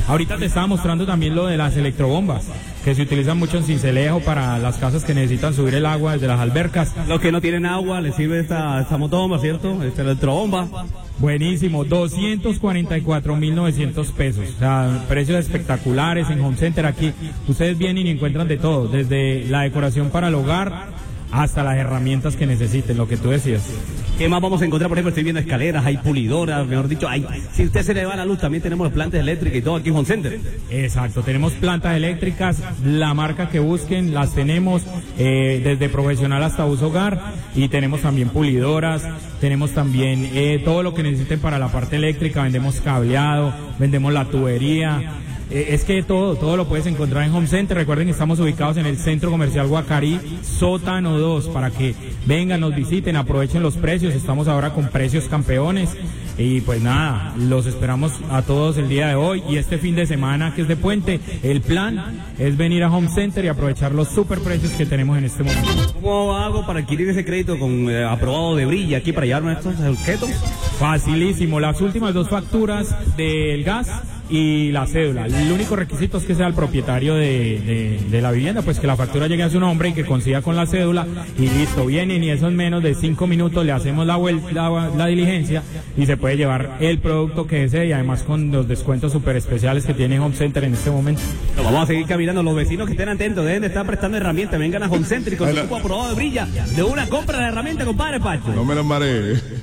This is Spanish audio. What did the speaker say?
Ahorita te estaba mostrando también lo de las electrobombas, que se utilizan mucho en Sincelejo para las casas que necesitan subir el agua desde las albercas. Los que no tienen agua, les sirve esta motobomba, ¿cierto? Esta electrobomba. Buenísimo, 244.900 pesos, o sea, precios espectaculares en Home Center. Aquí ustedes vienen y encuentran de todo, desde la decoración para el hogar hasta las herramientas que necesiten, lo que tú decías. ¿Qué más vamos a encontrar? Por ejemplo, estoy viendo escaleras, hay pulidoras, mejor dicho, si usted se le va la luz, también tenemos las plantas eléctricas y todo aquí en Home Center. Exacto, tenemos plantas eléctricas, la marca que busquen, las tenemos desde profesional hasta uso hogar, y tenemos también pulidoras, tenemos también todo lo que necesiten para la parte eléctrica, vendemos cableado, vendemos la tubería. Es que todo lo puedes encontrar en Home Center. Recuerden que estamos ubicados en el Centro Comercial Guacarí, sótano 2, para que vengan, nos visiten, aprovechen los precios. Estamos ahora con precios campeones. Y pues nada, los esperamos a todos el día de hoy y este fin de semana que es de puente. El plan es venir a Home Center y aprovechar los super precios que tenemos en este momento. ¿Cómo hago para adquirir ese crédito con aprobado de Brilla aquí para llevarme estos objetos? Facilísimo, las últimas 2 facturas del gas y la cédula. El único requisito es que sea el propietario de la vivienda, pues que la factura llegue a su nombre y que consiga con la cédula y listo, vienen y eso en menos de 5 minutos le hacemos la diligencia y se puede llevar el producto que desee y además con los descuentos súper especiales que tiene Home Center en este momento. Vamos a seguir caminando, los vecinos que estén atentos deben de estar prestando herramientas, vengan a Home Center y con su cupo aprobado de Brilla de una compra de herramientas, compadre Pacho. No me lo mareé.